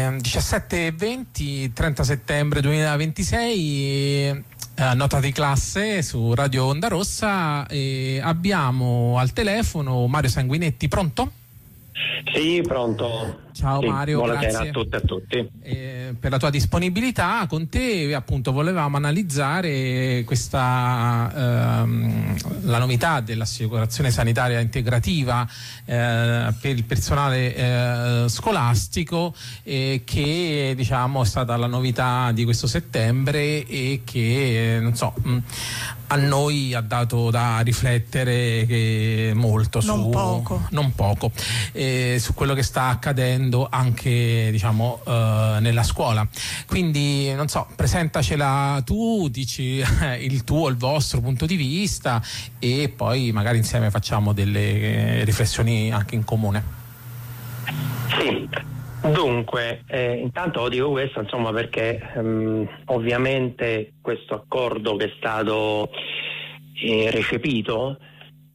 17:20, 30 settembre 2026, nota di classe su Radio Onda Rossa, e abbiamo al telefono Mario Sanguinetti. Pronto? Sì, pronto. Ciao sì, Mario, buonasera grazie a tutte e a tutti. Per la tua disponibilità. Con te appunto volevamo analizzare questa la novità dell'assicurazione sanitaria integrativa per il personale scolastico, che diciamo è stata la novità di questo settembre e che a noi ha dato da riflettere molto, non poco su quello che sta accadendo anche diciamo nella scuola. Quindi presentacela tu, dici il tuo, il vostro punto di vista, e poi magari insieme facciamo delle riflessioni anche in comune. Sì, dunque intanto dico questo perché ovviamente questo accordo che è stato recepito,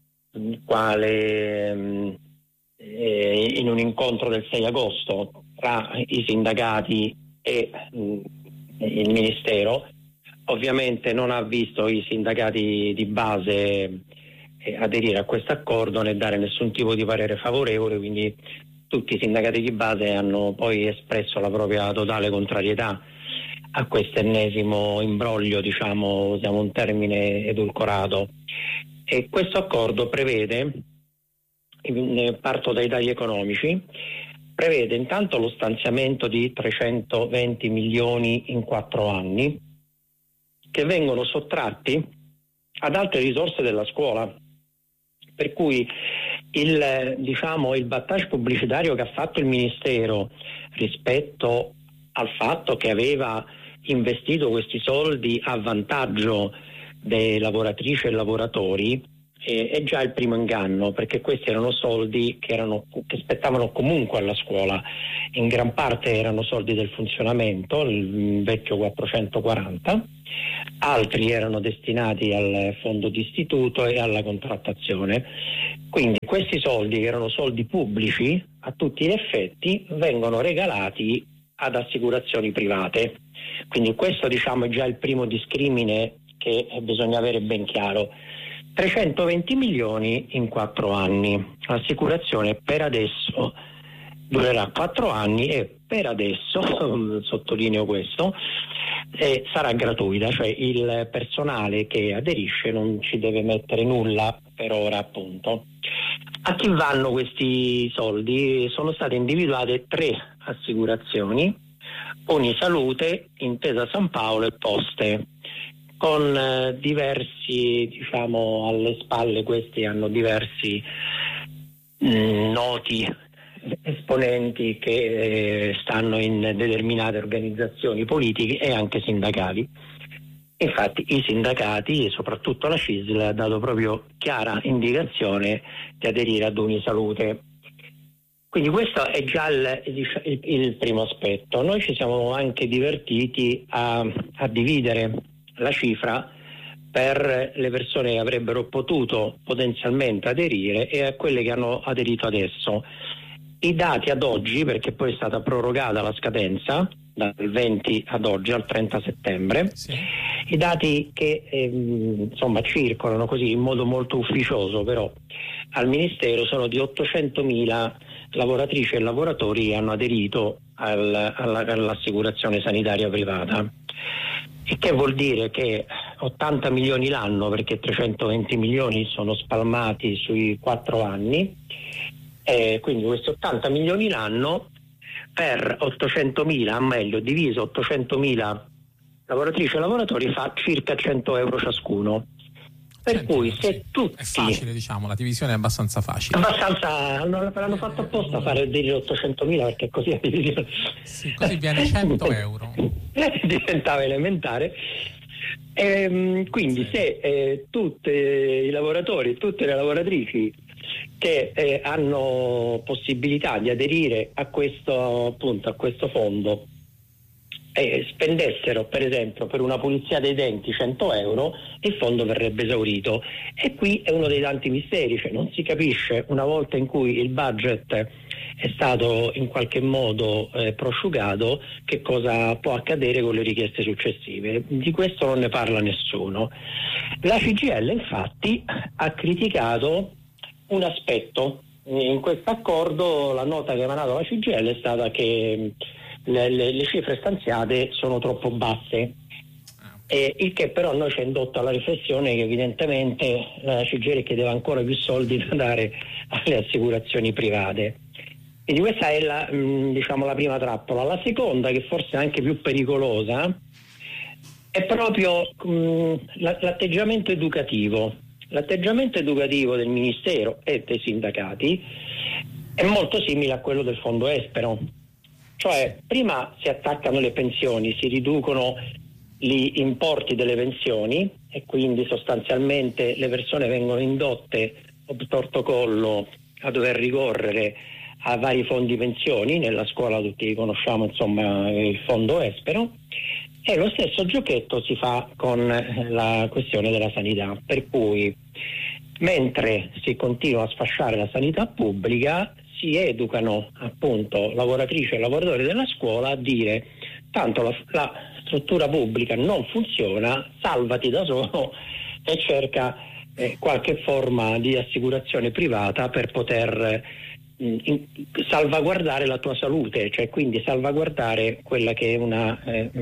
quale in un incontro del 6 agosto tra i sindacati e il Ministero, ovviamente non ha visto i sindacati di base aderire a questo accordo né dare nessun tipo di parere favorevole, quindi tutti i sindacati di base hanno poi espresso la propria totale contrarietà a questo ennesimo imbroglio, usiamo un termine edulcorato. E questo accordo prevede, parto dai dati economici, prevede intanto lo stanziamento di 320 milioni in 4 anni che vengono sottratti ad altre risorse della scuola, per cui il battage pubblicitario che ha fatto il Ministero rispetto al fatto che aveva investito questi soldi a vantaggio dei lavoratrici e lavoratori è già il primo inganno, perché questi erano soldi che spettavano comunque alla scuola. In gran parte erano soldi del funzionamento, il vecchio 440, altri erano destinati al fondo d'istituto e alla contrattazione. Quindi questi soldi, che erano soldi pubblici a tutti gli effetti, vengono regalati ad assicurazioni private. Quindi questo è già il primo discrimine che bisogna avere ben chiaro. 320 milioni in 4 anni. L'assicurazione per adesso durerà 4 anni e per adesso, sottolineo questo, sarà gratuita, cioè il personale che aderisce non ci deve mettere nulla per ora, appunto. A chi vanno questi soldi? Sono state individuate 3 assicurazioni: Unisalute, Intesa San Paolo e Poste, con diversi, alle spalle. Questi hanno diversi noti esponenti che stanno in determinate organizzazioni politiche e anche sindacali. Infatti i sindacati, e soprattutto la CISL, ha dato proprio chiara indicazione di aderire ad Unisalute. Quindi questo è già il primo aspetto. Noi ci siamo anche divertiti a dividere la cifra per le persone che avrebbero potuto potenzialmente aderire e a quelle che hanno aderito adesso. I dati ad oggi, perché poi è stata prorogata la scadenza dal 20 ad oggi, al 30 settembre, sì. I dati che circolano così in modo molto ufficioso però al Ministero sono di 800.000 lavoratrici e lavoratori che hanno aderito all'assicurazione sanitaria privata. Il che vuol dire che 80 milioni l'anno, perché 320 milioni sono spalmati sui 4 anni, quindi questi 80 milioni l'anno per 800.000, meglio diviso 800.000 lavoratrici e lavoratori, fa circa 100 euro ciascuno. Per cui se tutti... È facile, la divisione è abbastanza facile. L'hanno fatto apposta fare dire 800.000, perché così la divisione... Sì, così viene 100 euro. Diventava elementare. Quindi se tutti i lavoratori, tutte le lavoratrici che hanno possibilità di aderire a questo fondo spendessero per esempio per una pulizia dei denti 100 euro, il fondo verrebbe esaurito. E qui è uno dei tanti misteri, cioè non si capisce, una volta in cui il budget è stato in qualche modo prosciugato, che cosa può accadere con le richieste successive. Di questo non ne parla nessuno. La CGIL infatti ha criticato un aspetto. In questo accordo la nota che ha emanato la CGIL è stata che le cifre stanziate sono troppo basse. Il che però noi ci ha indotto alla riflessione che evidentemente la CGIL chiedeva ancora più soldi da dare alle assicurazioni private. Quindi questa è la prima trappola. La seconda, che forse è anche più pericolosa, è proprio l'atteggiamento educativo. L'atteggiamento educativo del Ministero e dei sindacati è molto simile a quello del Fondo Espero. Cioè, prima si attaccano le pensioni, si riducono gli importi delle pensioni e quindi sostanzialmente le persone vengono indotte obtorto collo a dover ricorrere a vari fondi pensioni. Nella scuola tutti conosciamo il Fondo Espero, e lo stesso giochetto si fa con la questione della sanità, per cui mentre si continua a sfasciare la sanità pubblica si educano appunto lavoratrici e lavoratori della scuola a dire tanto la struttura pubblica non funziona, salvati da solo e cerca qualche forma di assicurazione privata per poter salvaguardare la tua salute, cioè quindi salvaguardare quella che è una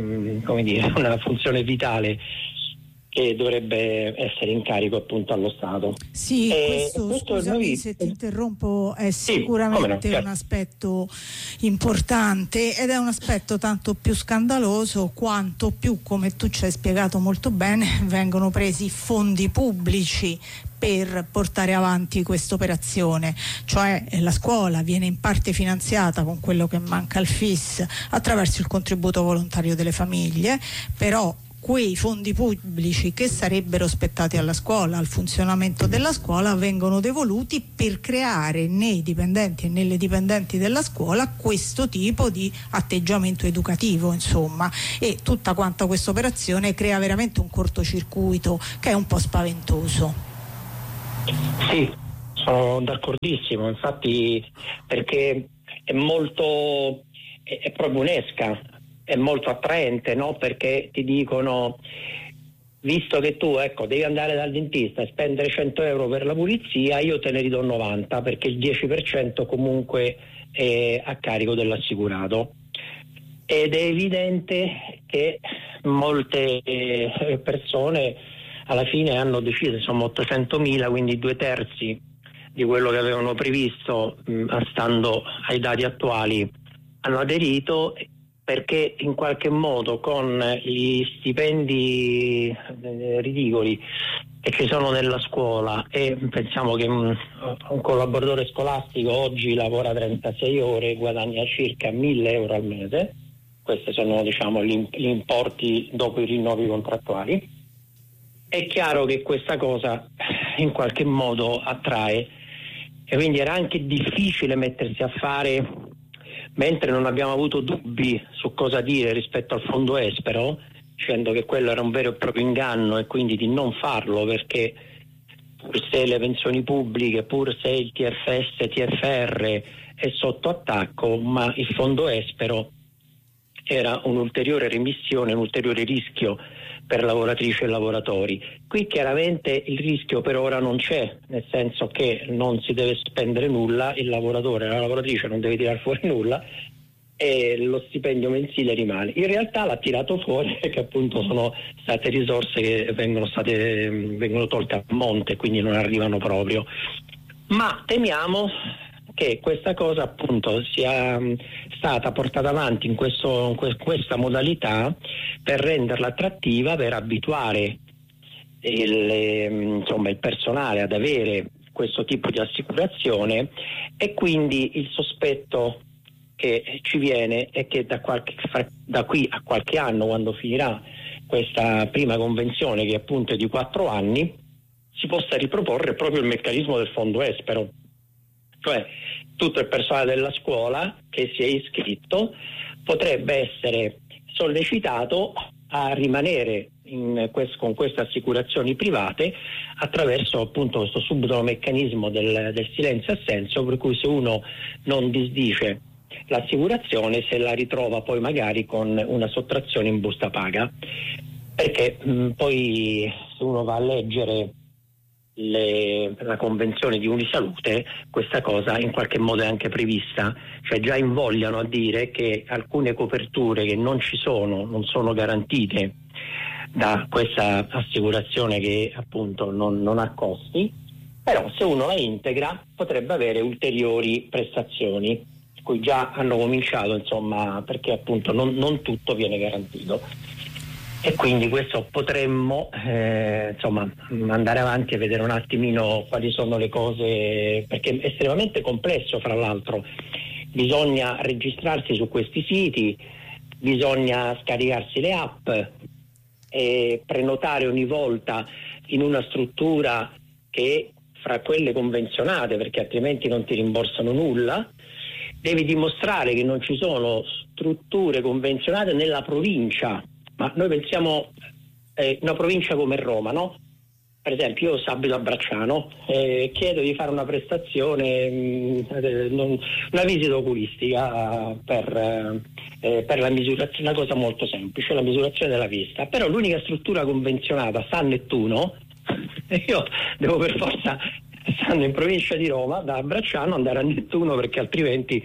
funzione vitale che dovrebbe essere in carico appunto allo Stato. Sì, questo scusami se ti interrompo, è sicuramente un aspetto importante, ed è un aspetto tanto più scandaloso quanto più, come tu ci hai spiegato molto bene, vengono presi fondi pubblici per portare avanti questa operazione, cioè la scuola viene in parte finanziata con quello che manca al FIS attraverso il contributo volontario delle famiglie, però quei fondi pubblici che sarebbero spettati alla scuola, al funzionamento della scuola, vengono devoluti per creare nei dipendenti e nelle dipendenti della scuola questo tipo di atteggiamento educativo, insomma, e tutta quanta questa operazione crea veramente un cortocircuito che è un po' spaventoso. Sì, sono d'accordissimo, infatti, perché è proprio unesca. È molto attraente, no? Perché ti dicono, visto che tu devi andare dal dentista e spendere 100 euro per la pulizia, io te ne ridò 90 perché il 10% comunque è a carico dell'assicurato. Ed è evidente che molte persone alla fine hanno deciso, insomma 800.000, quindi 2/3 di quello che avevano previsto, stando ai dati attuali, hanno aderito, perché in qualche modo con gli stipendi ridicoli che ci sono nella scuola, e pensiamo che un collaboratore scolastico oggi lavora 36 ore e guadagna circa 1.000 euro al mese, questi sono gli importi dopo i rinnovi contrattuali, è chiaro che questa cosa in qualche modo attrae, e quindi era anche difficile mettersi a fare, mentre non abbiamo avuto dubbi su cosa dire rispetto al Fondo Espero, dicendo che quello era un vero e proprio inganno e quindi di non farlo, perché pur se le pensioni pubbliche, pur se il TFS, TFR è sotto attacco, ma il Fondo Espero era un'ulteriore remissione, un ulteriore rischio per lavoratrici e lavoratori. Qui chiaramente il rischio per ora non c'è, nel senso che non si deve spendere nulla, il lavoratore, la lavoratrice non deve tirare fuori nulla e lo stipendio mensile rimane. In realtà l'ha tirato fuori perché appunto sono state risorse che vengono tolte a monte, quindi non arrivano proprio. Ma temiamo che questa cosa appunto sia stata portata avanti in questa modalità per renderla attrattiva, per abituare il personale ad avere questo tipo di assicurazione, e quindi il sospetto che ci viene è che da qui a qualche anno, quando finirà questa prima convenzione, che appunto è di 4 anni, si possa riproporre proprio il meccanismo del Fondo Espero, cioè tutto il personale della scuola che si è iscritto potrebbe essere sollecitato a rimanere con queste assicurazioni private attraverso appunto questo subdolo meccanismo del silenzio assenso, per cui se uno non disdice l'assicurazione se la ritrova poi magari con una sottrazione in busta paga, perché poi se uno va a leggere la convenzione di Unisalute, questa cosa in qualche modo è anche prevista, cioè già invogliano a dire che alcune coperture che non sono garantite da questa assicurazione che appunto non ha costi, però se uno la integra potrebbe avere ulteriori prestazioni, cui già hanno cominciato, insomma, perché appunto non tutto viene garantito. E quindi questo potremmo andare avanti e vedere un attimino quali sono le cose, perché è estremamente complesso, fra l'altro bisogna registrarsi su questi siti, bisogna scaricarsi le app e prenotare ogni volta in una struttura che fra quelle convenzionate, perché altrimenti non ti rimborsano nulla. Devi dimostrare che non ci sono strutture convenzionate nella provincia. Ma noi pensiamo una provincia come Roma, no? Per esempio io abito a Bracciano, chiedo di fare una prestazione, una visita oculistica per la misurazione, una cosa molto semplice, la misurazione della vista, però l'unica struttura convenzionata San Nettuno, e io devo per forza, stando in provincia di Roma, da Bracciano andare a Nettuno, perché altrimenti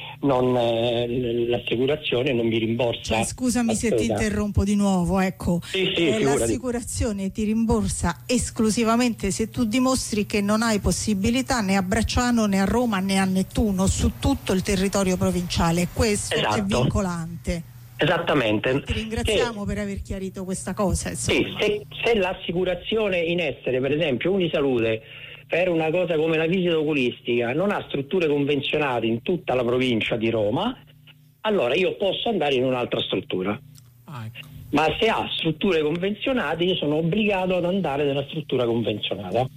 l'assicurazione non mi rimborsa. Scusami se ti interrompo di nuovo, ecco. Sì, l'assicurazione ti rimborsa esclusivamente se tu dimostri che non hai possibilità né a Bracciano né a Roma né a Nettuno, su tutto il territorio provinciale. Questo è vincolante. Esattamente. Ti ringraziamo per aver chiarito questa cosa. Sì, se l'assicurazione in essere, per esempio Unisalute, per una cosa come la visita oculistica non ha strutture convenzionate in tutta la provincia di Roma, allora io posso andare in un'altra struttura. Ecco. Ma se ha strutture convenzionate io sono obbligato ad andare nella struttura convenzionata.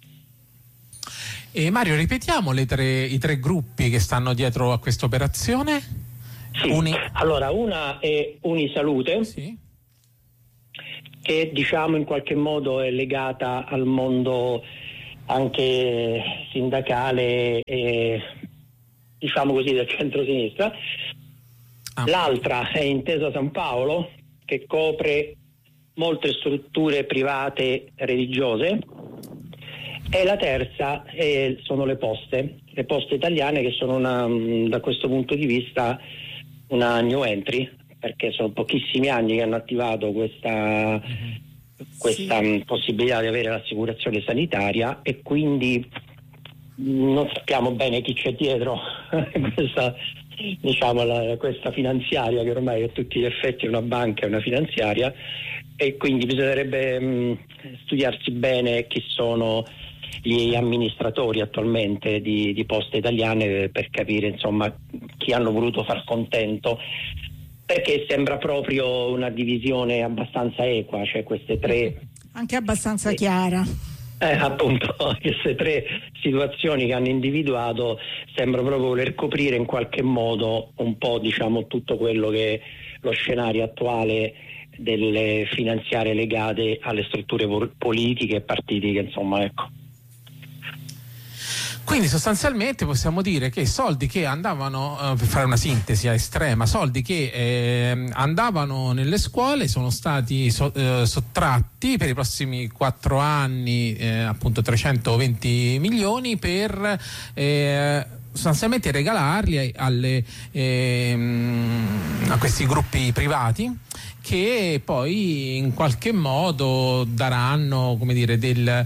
E Mario, ripetiamo i tre gruppi che stanno dietro a questa operazione? Sì. Allora, una è Unisalute, sì, che diciamo in qualche modo è legata al mondo anche sindacale e diciamo così del centro-sinistra. L'altra è Intesa San Paolo, che copre molte strutture private religiose, e la terza sono le poste italiane, che sono da questo punto di vista una new entry, perché sono pochissimi anni che hanno attivato questa possibilità di avere l'assicurazione sanitaria, e quindi non sappiamo bene chi c'è dietro questa finanziaria, che ormai a tutti gli effetti è una banca, è una finanziaria, e quindi bisognerebbe studiarsi bene chi sono gli amministratori attualmente di Poste Italiane, per capire insomma chi hanno voluto far contento, perché sembra proprio una divisione abbastanza equa, cioè queste tre, anche abbastanza chiara. Appunto, queste tre situazioni che hanno individuato sembra proprio voler coprire in qualche modo un po', diciamo, tutto quello che è lo scenario attuale delle finanziarie legate alle strutture politiche e partitiche, insomma, ecco. Quindi sostanzialmente possiamo dire che soldi che andavano, per fare una sintesi estrema, soldi che andavano nelle scuole sono stati sottratti per i prossimi 4 anni, appunto 320 milioni, per sostanzialmente regalarli a questi gruppi privati, che poi in qualche modo daranno, come dire,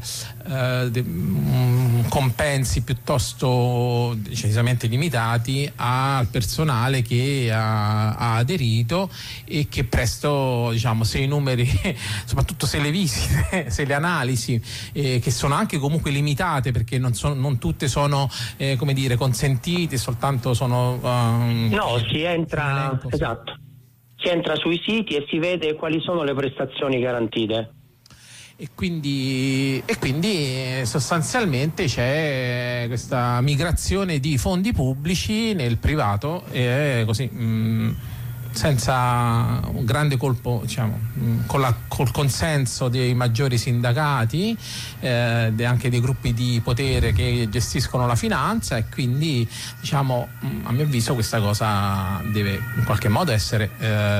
compensi piuttosto decisamente limitati al personale che ha aderito, e che presto, diciamo, se i numeri, soprattutto se le visite, se le analisi, che sono anche comunque limitate, perché non tutte sono come dire consentite, soltanto sono si entra, esatto. Si entra sui siti e si vede quali sono le prestazioni garantite. E quindi sostanzialmente c'è questa migrazione di fondi pubblici nel privato, e così senza un grande colpo, diciamo, col consenso dei maggiori sindacati, anche dei gruppi di potere che gestiscono la finanza, e quindi, diciamo, a mio avviso questa cosa deve in qualche modo essere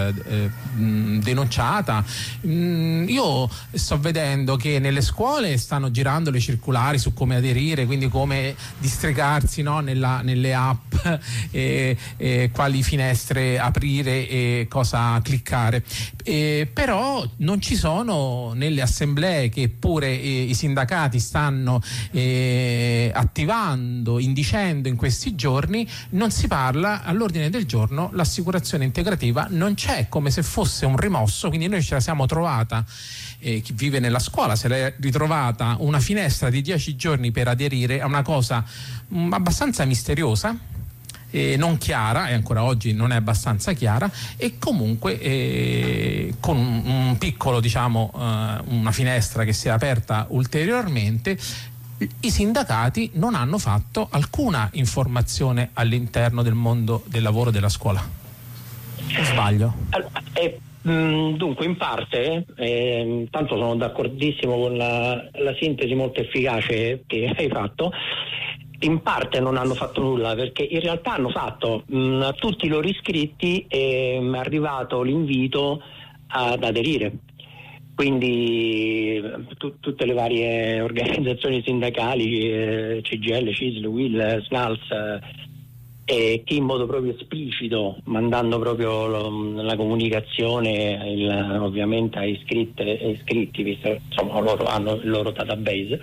denunciata. Io sto vedendo che nelle scuole stanno girando le circolari su come aderire, quindi come districarsi, no, nelle app, quali finestre aprire e cosa cliccare, però non ci sono nelle assemblee che pure i sindacati stanno attivando, indicendo in questi giorni. Non si parla all'ordine del giorno, l'assicurazione integrativa non c'è, come se fosse un rimosso. Quindi noi ce la siamo trovata, chi vive nella scuola se l'è ritrovata una finestra di 10 giorni per aderire a una cosa abbastanza misteriosa, non chiara, e ancora oggi non è abbastanza chiara, e comunque con un piccolo, diciamo, una finestra che si è aperta ulteriormente. I sindacati non hanno fatto alcuna informazione all'interno del mondo del lavoro della scuola. O sbaglio? Dunque, in parte, tanto sono d'accordissimo con la sintesi molto efficace che hai fatto. In parte non hanno fatto nulla, perché in realtà hanno fatto a tutti i loro iscritti è arrivato l'invito ad aderire. Quindi tutte le varie organizzazioni sindacali, CGIL, CISL, UIL, SNALS, e chi in modo proprio esplicito, mandando proprio la comunicazione ovviamente a iscritti, visto insomma loro hanno il loro database,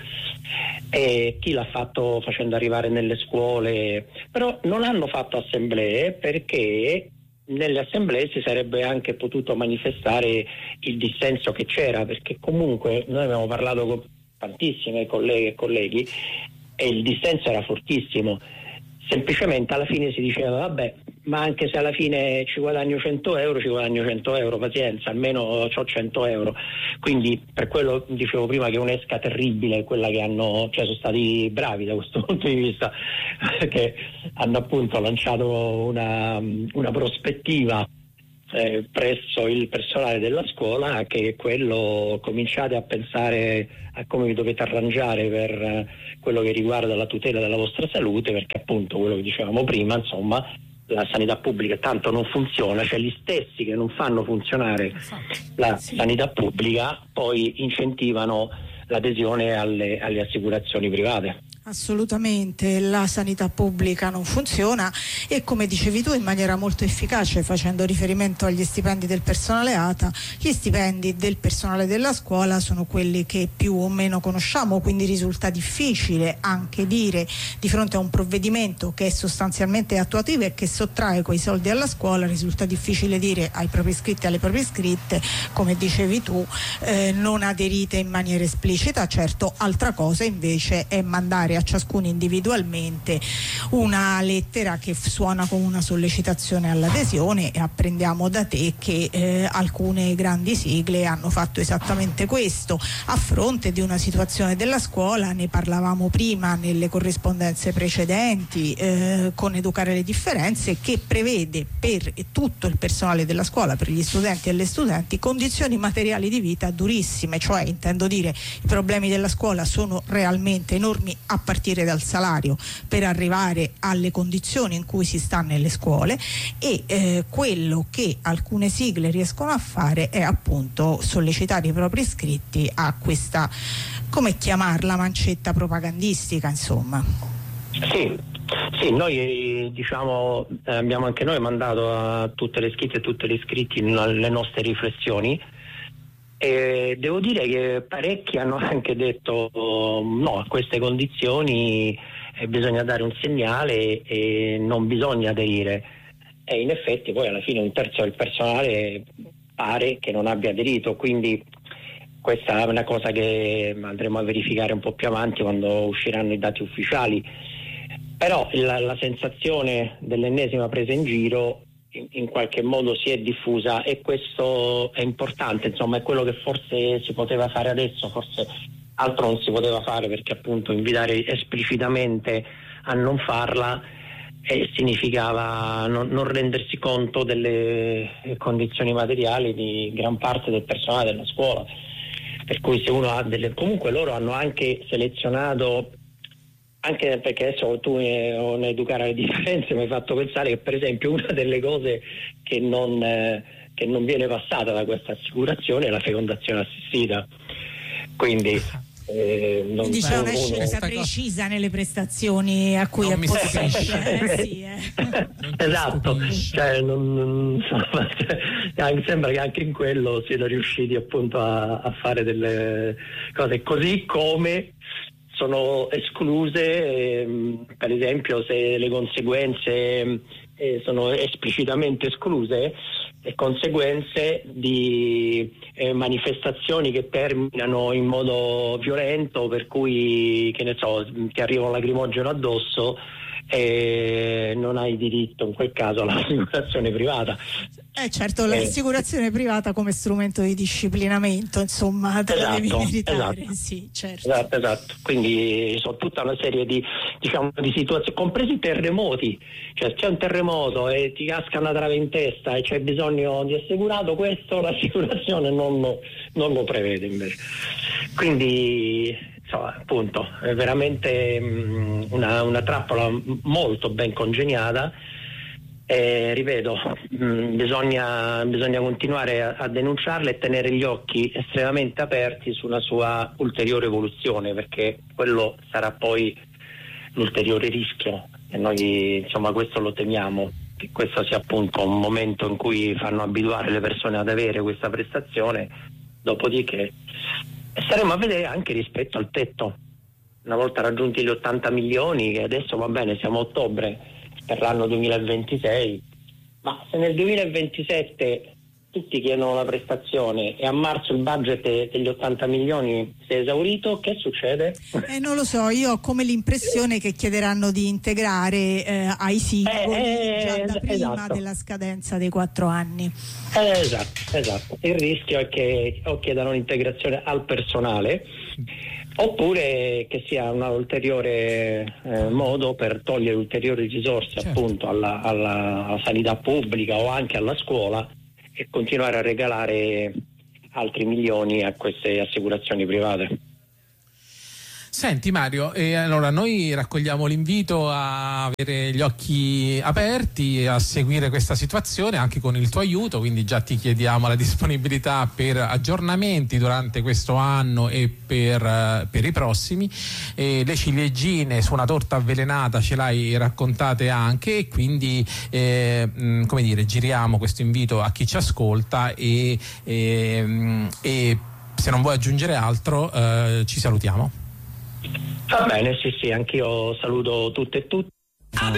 e chi l'ha fatto facendo arrivare nelle scuole. Però non hanno fatto assemblee, perché nelle assemblee si sarebbe anche potuto manifestare il dissenso che c'era, perché comunque noi abbiamo parlato con tantissime colleghe e colleghi e il dissenso era fortissimo. Semplicemente alla fine si diceva vabbè, ma anche se alla fine ci guadagno 100 euro, ci guadagno 100 euro, pazienza, almeno ho 100 euro. Quindi per quello dicevo prima che un'esca terribile è quella che hanno, cioè sono stati bravi da questo punto di vista, che hanno appunto lanciato una prospettiva presso il personale della scuola, che è quello: cominciate a pensare a come vi dovete arrangiare per quello che riguarda la tutela della vostra salute, perché appunto quello che dicevamo prima, insomma, la sanità pubblica tanto non funziona, cioè gli stessi che non fanno funzionare la sanità pubblica poi incentivano l'adesione alle assicurazioni private. Assolutamente, la sanità pubblica non funziona, e come dicevi tu in maniera molto efficace, facendo riferimento agli stipendi del personale ATA, gli stipendi del personale della scuola sono quelli che più o meno conosciamo, quindi risulta difficile anche dire, di fronte a un provvedimento che è sostanzialmente attuativo e che sottrae quei soldi alla scuola, risulta difficile dire ai propri iscritti e alle proprie iscritte, come dicevi tu, non aderite in maniera esplicita. Certo, altra cosa invece è mandare a ciascuno individualmente una lettera che suona come una sollecitazione all'adesione, e apprendiamo da te che alcune grandi sigle hanno fatto esattamente questo, a fronte di una situazione della scuola, ne parlavamo prima nelle corrispondenze precedenti, con Educare le differenze, che prevede per tutto il personale della scuola, per gli studenti e le studenti, condizioni materiali di vita durissime, cioè intendo dire i problemi della scuola sono realmente enormi, a partire dal salario per arrivare alle condizioni in cui si sta nelle scuole, e quello che alcune sigle riescono a fare è appunto sollecitare i propri iscritti a questa, come chiamarla, mancetta propagandistica, insomma. Sì, noi diciamo abbiamo anche noi mandato a tutte le iscritte e tutti gli iscritti le nostre riflessioni. E devo dire che parecchi hanno anche detto no, a queste condizioni bisogna dare un segnale e non bisogna aderire, e in effetti poi alla fine un terzo del personale pare che non abbia aderito, quindi questa è una cosa che andremo a verificare un po' più avanti quando usciranno i dati ufficiali. Però la sensazione dell'ennesima presa in giro in qualche modo si è diffusa, e questo è importante, insomma è quello che forse si poteva fare adesso, forse altro non si poteva fare, perché appunto invitare esplicitamente a non farla e significava non rendersi conto delle condizioni materiali di gran parte del personale della scuola. Per cui se uno ha comunque loro hanno anche selezionato, anche perché adesso tu nell'educare alle differenze mi hai fatto pensare che per esempio una delle cose che non viene passata da questa assicurazione è la fecondazione assistita, quindi quindi c'è una scelta precisa nelle prestazioni a cui è possibile. Esatto, cioè, sembra che anche in quello siano riusciti appunto a fare delle cose, così come sono escluse per esempio, se le conseguenze sono esplicitamente escluse, le conseguenze di manifestazioni che terminano in modo violento, per cui che ne so, ti arriva un lacrimogeno addosso e non hai diritto in quel caso all'assicurazione privata. Certo, l'assicurazione privata come strumento di disciplinamento, insomma, te la devi meritare. Esatto. Sì, certo. Esatto. Quindi sono tutta una serie di situazioni, compresi i terremoti, cioè c'è un terremoto e ti casca una trave in testa e c'è bisogno di assicurato, questo l'assicurazione non lo prevede invece. Quindi insomma, appunto, è veramente una trappola molto ben congegnata. Ripeto, bisogna continuare a denunciarla e tenere gli occhi estremamente aperti sulla sua ulteriore evoluzione, perché quello sarà poi l'ulteriore rischio e noi insomma questo lo temiamo, che questo sia appunto un momento in cui fanno abituare le persone ad avere questa prestazione, dopodiché staremo a vedere anche rispetto al tetto, una volta raggiunti gli 80 milioni, che adesso va bene, siamo a ottobre per l'anno 2026, ma se nel 2027 tutti chiedono la prestazione e a marzo il budget degli 80 milioni si è esaurito, che succede? Non lo so, io ho come l'impressione che chiederanno di integrare ai singoli già da prima della scadenza dei 4 anni. Esatto. Il rischio è che o chiedano l'integrazione al personale oppure che sia un ulteriore modo per togliere ulteriori risorse, certo, appunto alla sanità pubblica o anche alla scuola, e continuare a regalare altri milioni a queste assicurazioni private. Senti Mario, allora noi raccogliamo l'invito a avere gli occhi aperti e a seguire questa situazione anche con il tuo aiuto, quindi già ti chiediamo la disponibilità per aggiornamenti durante questo anno e per i prossimi. Le ciliegine su una torta avvelenata ce l'hai raccontate anche, e quindi come dire, giriamo questo invito a chi ci ascolta e se non vuoi aggiungere altro ci salutiamo. Va bene, sì, anch'io saluto tutte e tutti.